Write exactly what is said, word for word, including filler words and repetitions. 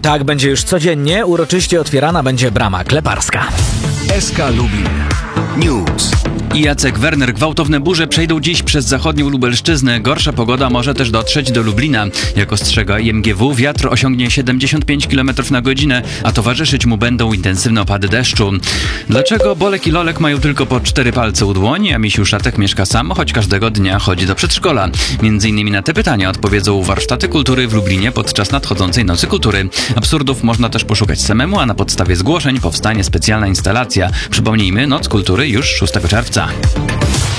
Tak będzie już codziennie. Uroczyście otwierana będzie brama kleparska. S K Lubin News. I Jacek Werner. Gwałtowne burze przejdą dziś przez zachodnią Lubelszczyznę. Gorsza pogoda może też dotrzeć do Lublina. Jak ostrzega I M G W, wiatr osiągnie siedemdziesiąt pięć kilometrów na godzinę, a towarzyszyć mu będą intensywne opady deszczu. Dlaczego Bolek i Lolek mają tylko po cztery palce u dłoni, a misiu Szatek mieszka sam, choć każdego dnia chodzi do przedszkola? Między innymi na te pytania odpowiedzą warsztaty kultury w Lublinie podczas nadchodzącej Nocy Kultury. Absurdów można też poszukać samemu, a na podstawie zgłoszeń powstanie specjalna instalacja. Przypomnijmy, Noc Kultury już szóstego czerwca.